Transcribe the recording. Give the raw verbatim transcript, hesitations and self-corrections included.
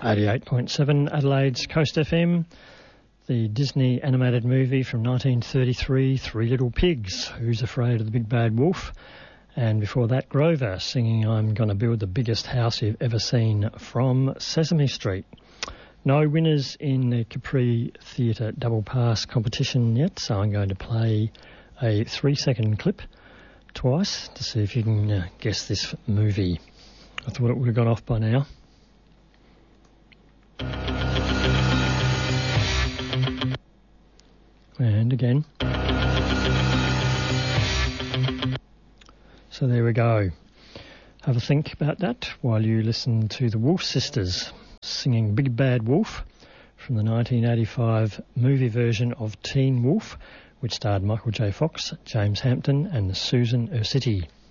eighty-eight point seven Adelaide's Coast F M, the Disney animated movie from nineteen thirty-three, Three Little Pigs, Who's Afraid of the Big Bad Wolf? And before that, Grover singing I'm Gonna Build the Biggest House You've Ever Seen from Sesame Street. No winners in the Capri Theatre Double Pass competition yet, so I'm going to play a three-second clip twice to see if you can uh, guess this movie. I thought it would have gone off by now. And again. So there we go. Have a think about that while you listen to the Wolf Sisters singing Big Bad Wolf from the nineteen eighty-five movie version of Teen Wolf, which starred Michael J. Fox, James Hampton and Susan Ursitti.